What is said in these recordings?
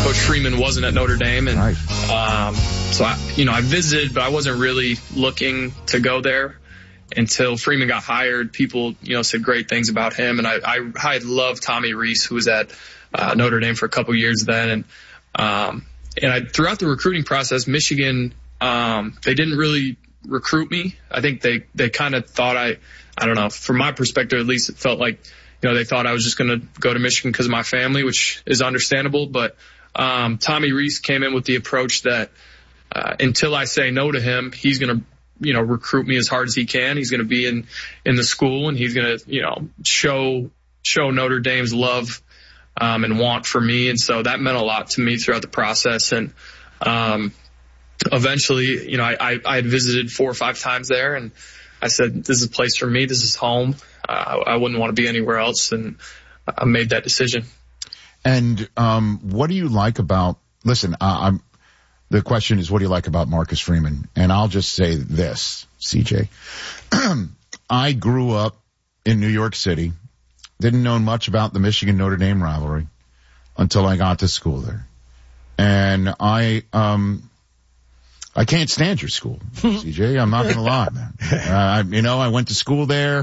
Coach Freeman wasn't at Notre Dame. And, right. So I visited, but I wasn't really looking to go there until Freeman got hired. People, said great things about him. And I loved Tommy Rees, who was at, Notre Dame for a couple years then. And throughout the recruiting process, Michigan, they didn't really recruit me. I think they kind of thought I don't know, from my perspective, at least it felt like, they thought I was just going to go to Michigan because of my family, which is understandable. But Tommy Rees came in with the approach that until I say no to him, he's going to, recruit me as hard as he can. He's going to be in the school, and he's going to, show Notre Dame's love and want for me. And so that meant a lot to me throughout the process. And eventually, I had visited 4 or 5 times there, and I said, this is a place for me. This is home. I wouldn't want to be anywhere else, and I made that decision. And what do you like about – listen, the question is, what do you like about Marcus Freeman? And I'll just say this, CJ. I grew up in New York City, didn't know much about the Michigan-Notre Dame rivalry until I got to school there. And I can't stand your school, CJ. I'm not going to lie, man. I went to school there,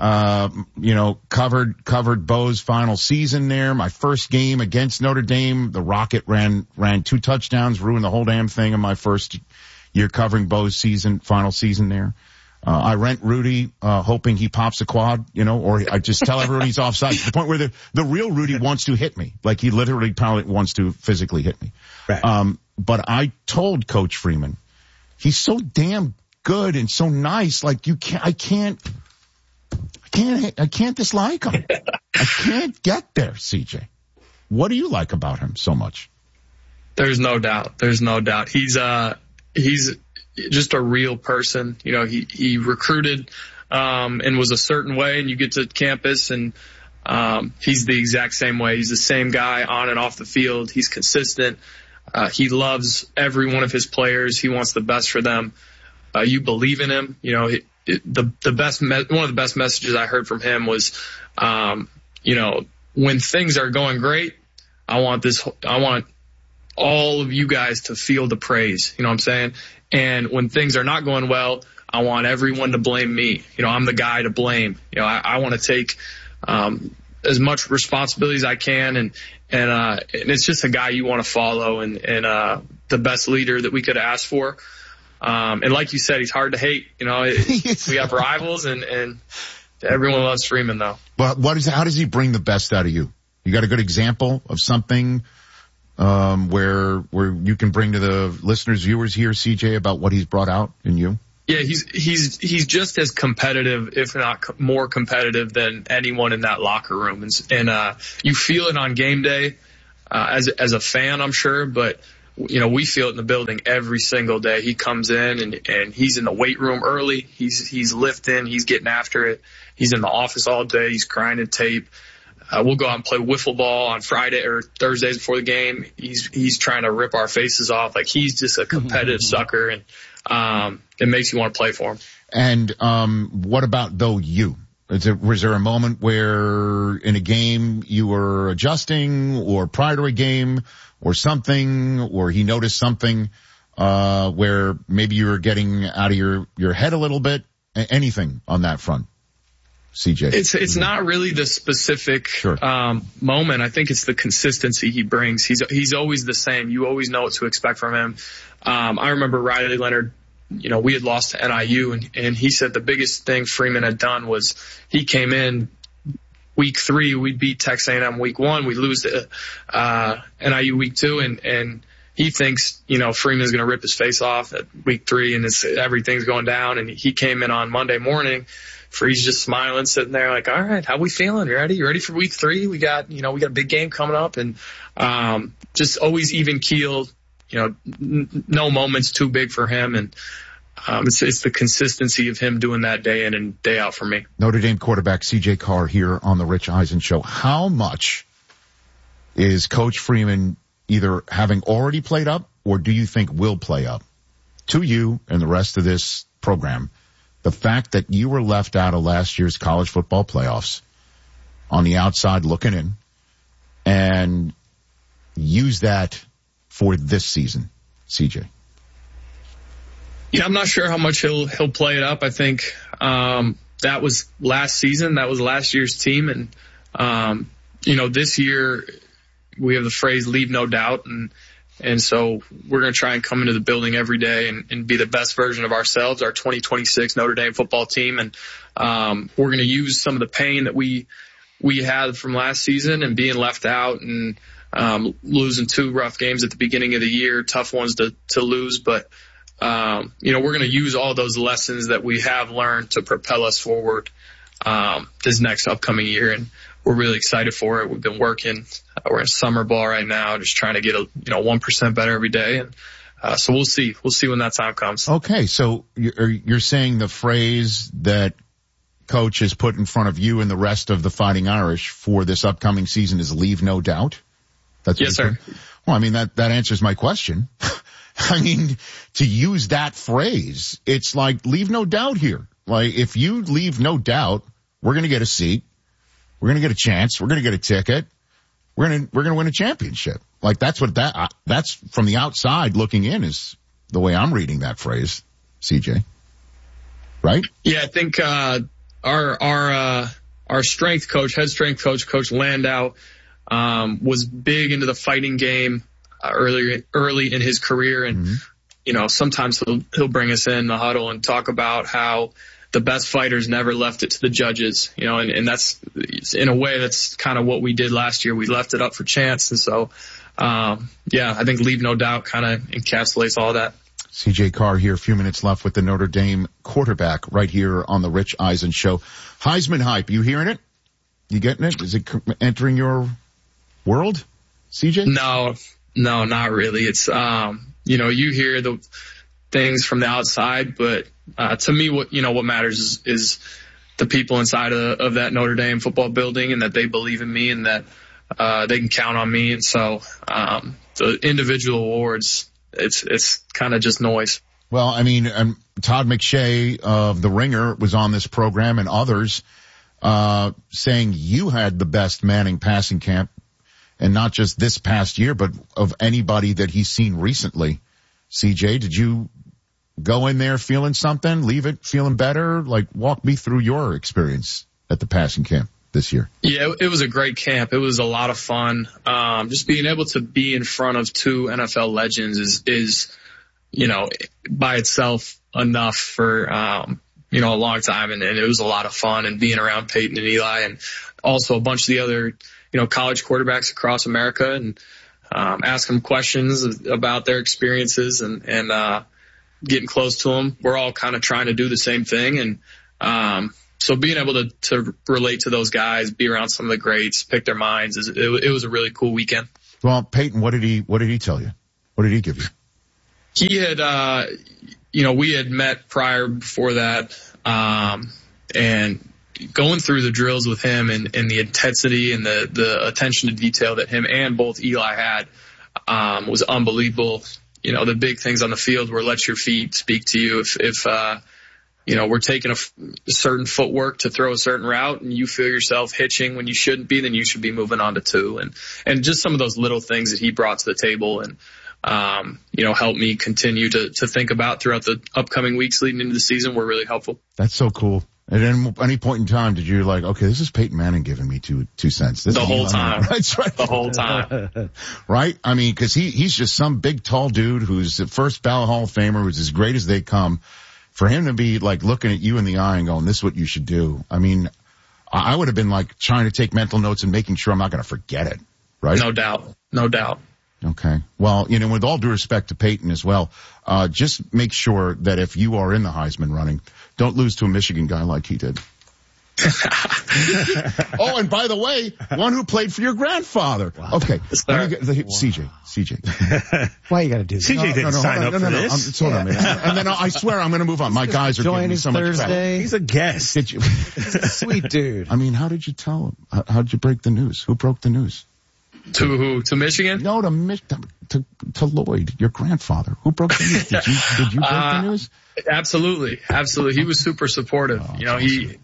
covered Bo's final season there. My first game against Notre Dame, the Rocket ran 2 touchdowns, ruined the whole damn thing in my first year covering Bo's final season there. I rent Rudy, hoping he pops a quad, or I just tell everyone he's offside to the point where the real Rudy wants to hit me. Like he literally probably wants to physically hit me. Right. But I told Coach Freeman, he's so damn good and so nice. Like I can't dislike him. I can't get there, CJ. What do you like about him so much? There's no doubt. He's just a real person. He recruited, and was a certain way, and you get to campus and, he's the exact same way. He's the same guy on and off the field. He's consistent. He loves every one of his players. He wants the best for them. You believe in him. One of the best messages I heard from him was, when things are going great, I want all of you guys to feel the praise. You know what I'm saying? And when things are not going well, I want everyone to blame me. I'm the guy to blame. I want to take, as much responsibility as I can, and it's just a guy you want to follow, and the best leader that we could ask for. And like you said, he's hard to hate. We have rivals, and everyone loves Freeman though. But how does he bring the best out of you? You got a good example of something, where you can bring to the listeners, viewers here, CJ, about what he's brought out in you? Yeah, he's just as competitive, if not more competitive, than anyone in that locker room. And you feel it on game day, as a fan, I'm sure, but we feel it in the building every single day. He comes in and he's in the weight room early. He's lifting, he's getting after it. He's in the office all day. He's grinding tape. We'll go out and play wiffle ball on Friday or Thursdays before the game. He's trying to rip our faces off. Like, he's just a competitive sucker, and it makes you want to play for him. And what about you? Was there a moment where in a game you were adjusting, or prior to a game, or something, or he noticed something where maybe you were getting out of your head a little bit? Anything on that front, CJ? It's not really the specific moment. I think it's the consistency he brings. He's always the same. You always know what to expect from him. I remember Riley Leonard, we had lost to NIU, and he said the biggest thing Freeman had done was he came in week 3, we beat Texas A&M week 1, we lose to NIU week 2, and he thinks, Freeman's going to rip his face off at week 3, and everything's going down. And he came in on Monday morning, Free's just smiling, sitting there like, all right, how we feeling? You ready for week 3? We got a big game coming up, and just always even keeled. No moment's too big for him, and it's the consistency of him doing that day in and day out for me. Notre Dame quarterback CJ Carr here on the Rich Eisen Show. How much is Coach Freeman either having already played up, or do you think will play up to you and the rest of this program, the fact that you were left out of last year's college football playoffs on the outside looking in, and use that for this season, CJ? Yeah, I'm not sure how much he'll play it up. I think that was last season. That was last year's team. And, this year we have the phrase leave no doubt. And so we're going to try and come into the building every day and be the best version of ourselves, our 2026 Notre Dame football team. And we're going to use some of the pain that we had from last season and being left out and losing 2 rough games at the beginning of the year, tough ones to lose. But, we're going to use all those lessons that we have learned to propel us forward this next upcoming year. And we're really excited for it. We've been working. We're in summer ball right now, just trying to get 1% better every day. And so we'll see. We'll see when that time comes. Okay, so you're saying the phrase that Coach has put in front of you and the rest of the Fighting Irish for this upcoming season is leave no doubt? That's yes, sir. Well, I mean, that answers my question. I mean, to use that phrase, it's like leave no doubt here. Like if you leave no doubt, we're going to get a seat. We're going to get a chance. We're going to get a ticket. We're going to win a championship. Like that's that's from the outside looking in is the way I'm reading that phrase, CJ. Right? Yeah, I think, our strength coach, head strength coach, Coach Landau, was big into the fighting game early in his career. And, sometimes he'll bring us in the huddle and talk about how the best fighters never left it to the judges, and that's in a way that's kind of what we did last year. We left it up for chance. And so, I think leave no doubt kind of encapsulates all that. CJ Carr here, a few minutes left with the Notre Dame quarterback right here on the Rich Eisen Show. Heisman hype, you hearing it? You getting it? Is it entering your world, CJ? No, not really. It's, you hear the things from the outside, but to me, what matters is the people inside of that Notre Dame football building and that they believe in me and that they can count on me. And so the individual awards, it's kind of just noise. Well, I mean, Todd McShay of The Ringer was on this program and others saying you had the best Manning passing camp, and not just this past year, but of anybody that he's seen recently. CJ, did you go in there feeling something, leave it feeling better? Like, walk me through your experience at the passing camp this year. Yeah, it was a great camp. It was a lot of fun. Just being able to be in front of 2 NFL legends is by itself enough for, a long time. And it was a lot of fun, and being around Peyton and Eli and also a bunch of the other, college quarterbacks across America, and ask them questions about their experiences and getting close to them. We're all kind of trying to do the same thing. And so being able to relate to those guys, be around some of the greats, pick their minds, it was a really cool weekend. Well, Peyton, what did he tell you? What did he give you? He had, we had met before that, and going through the drills with him and the intensity and the attention to detail that him and both Eli had, was unbelievable. The big things on the field were let your feet speak to you. If we're taking a certain footwork to throw a certain route and you feel yourself hitching when you shouldn't be, then you should be moving on to 2. And just some of those little things that he brought to the table and, helped me continue to think about throughout the upcoming weeks leading into the season were really helpful. That's so cool. At any point in time, did you okay, this is Peyton Manning giving me 2 cents? The whole time. That's right. The whole time. Right? I mean, cause he's just some big tall dude who's the first ballot Hall of Famer, who's as great as they come. For him to be looking at you in the eye and going, this is what you should do. I mean, I would have been trying to take mental notes and making sure I'm not going to forget it. Right? No doubt. Okay. Well, with all due respect to Peyton as well, just make sure that if you are in the Heisman running, don't lose to a Michigan guy like he did. Oh, and by the way, one who played for your grandfather. Wow. Okay. CJ. Why you gotta do that? CJ didn't sign up for this. Hold on a minute. And then I swear I'm gonna move on. My guys are giving me so much Thursday. He's a guest. Did you? Sweet dude. I mean, how did you tell him? How did you break the news? Who broke the news? To who? To Michigan? No, to Lloyd, your grandfather. Who broke the news? Did you break the news? Absolutely. He was super supportive.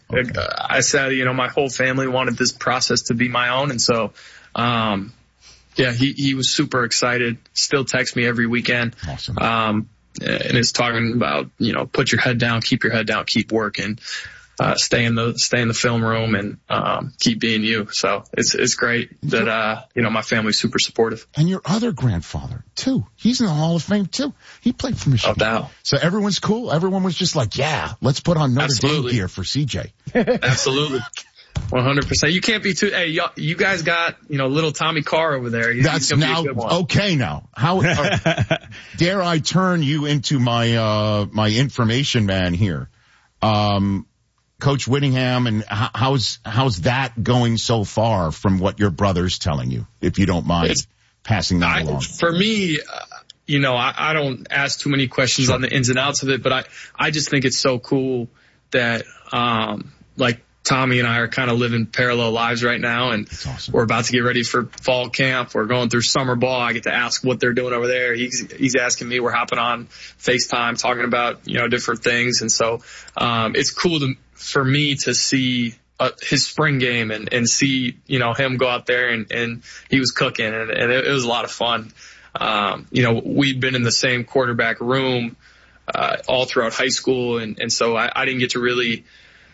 I said, my whole family wanted this process to be my own. And so, Yeah, he was super excited. Still texts me every weekend. Awesome. And is talking about, put your head down, keep working, stay in the film room and, keep being you. So it's great that, my family's super supportive. And your other grandfather too. He's in the Hall of Fame too. He played for Michigan. No doubt. So everyone's cool. Everyone was just like, yeah, let's put on Notre Dame gear for CJ. Absolutely. 100%. You can't be too. Hey, you guys got little Tommy Carr over there. That's gonna now be a good one. okay. Now, how dare I turn you into my my information man here, Coach Whittingham, and how's that going so far from what your brother's telling you? If you don't mind passing that along. For me, I don't ask too many questions on the ins and outs of it, but I just think it's so cool that Tommy and I are kind of living parallel lives right now, and awesome. We're about to get ready for fall camp. We're going through summer ball. I get to ask what they're doing over there. He's asking me. We're hopping on FaceTime talking about, different things. And so, it's cool for me to see his spring game and see, him go out there and he was cooking and it was a lot of fun. We'd been in the same quarterback room, all throughout high school. And so I didn't get to really,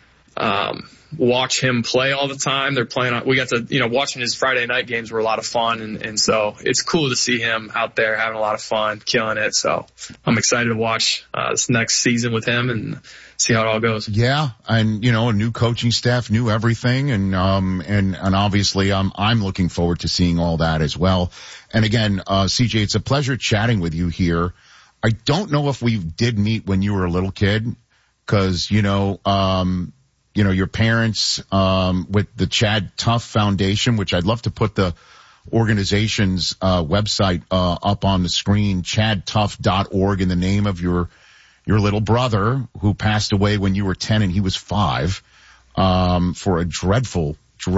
watch him play all the time. We got to, watching his Friday night games were a lot of fun. And so it's cool to see him out there having a lot of fun, killing it. So I'm excited to watch, this next season with him and see how it all goes. Yeah. And, a new coaching staff, new everything. And obviously I'm looking forward to seeing all that as well. And again, CJ, it's a pleasure chatting with you here. I don't know if we did meet when you were a little kid because, your parents, with the Chad Tuff Foundation, which I'd love to put the organization's, website, up on the screen, chadtuff.org, in the name of your little brother who passed away when you were 10 and he was 5, for a dreadful,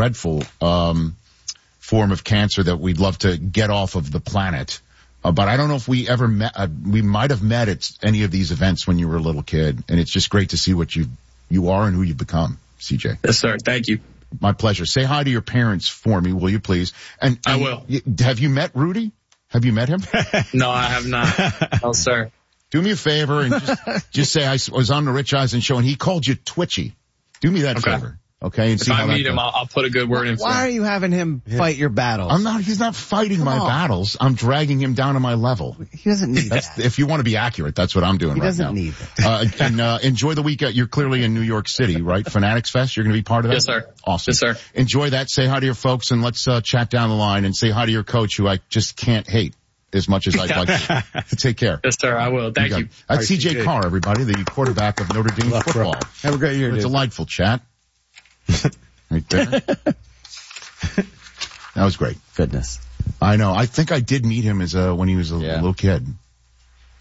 form of cancer that we'd love to get off of the planet. But I don't know if we ever met, we might have met at any of these events when you were a little kid. And it's just great to see what you are and who you've become, CJ. Yes, sir. Thank you. My pleasure. Say hi to your parents for me, will you please? And I will. Have you met Rudy? Have you met him? No, I have not. No, sir. Do me a favor and just say I was on the Rich Eisen show and he called you twitchy. Do me that favor. Okay. And if I meet him, I'll put a good word in for him. Why are you having him fight your battles? He's not fighting my battles. I'm dragging him down to my level. He doesn't need that. If you want to be accurate, that's what I'm doing right now. He doesn't need that. And enjoy the weekend. You're clearly in New York City, right? Fanatics Fest. You're going to be part of that? Yes, sir. Awesome. Yes, sir. Enjoy that. Say hi to your folks and let's chat down the line and say hi to your coach who I just can't hate as much as I'd like to. Take care. Yes, sir. I will. Thank you. That's CJ Carr, everybody, the quarterback of Notre Dame football. Have a great year, dude. Delightful chat. Right there. That was great. Goodness. I know. I think I did meet him when he was a little kid.